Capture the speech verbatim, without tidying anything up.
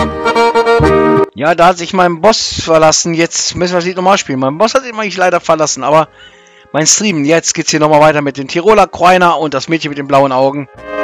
Ja, da hat sich mein Boss verlassen. Jetzt müssen wir das Lied nochmal spielen. Mein Boss hat mich leider verlassen, aber mein Stream. Jetzt geht's hier nochmal weiter mit den Tiroler Kreiner und das Mädchen mit den blauen Augen.